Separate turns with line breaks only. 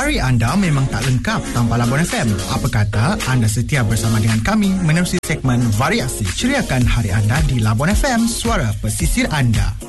Hari anda memang tak lengkap tanpa Labuan FM. Apa kata anda setia bersama dengan kami menerusi segmen variasi. Ceriakan hari anda di Labuan FM, suara pesisir anda.